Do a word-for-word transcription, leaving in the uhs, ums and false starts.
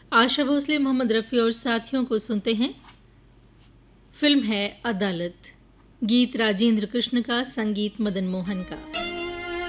आशा भोसले, मोहम्मद रफ़ी और साथियों को सुनते हैं। फिल्म है अदालत। गीत राजेंद्र कृष्ण का, संगीत मदन मोहन का।